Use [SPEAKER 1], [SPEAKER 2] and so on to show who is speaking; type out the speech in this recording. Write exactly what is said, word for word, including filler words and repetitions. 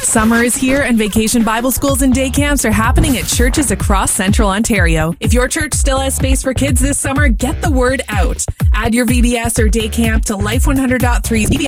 [SPEAKER 1] Summer is here and Vacation Bible Schools and day camps are happening at churches across Central Ontario. If your church still has space for kids this summer, get the word out. Add your V B S or day camp to Life one hundred point three